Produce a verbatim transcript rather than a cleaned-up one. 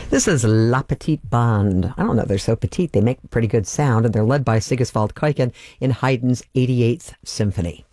This is La Petite Bande. I don't know, they're so petite, they make pretty good sound, and they're led by Sigiswald Kuiken in Haydn's eighty-eighth Symphony.